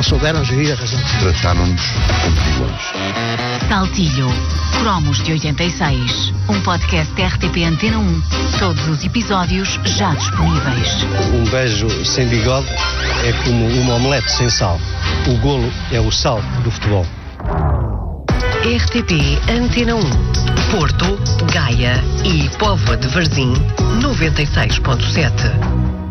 não souberam gerir a razão. Trataram-nos como vilões. Saltilho, Cromos de 86. Um podcast RTP Antena 1. Todos os episódios já disponíveis. Um beijo sem bigode é como uma omelete sem sal. O golo é o sal do futebol. RTP Antena 1. Porto, Gaia e Póvoa de Varzim 96.7.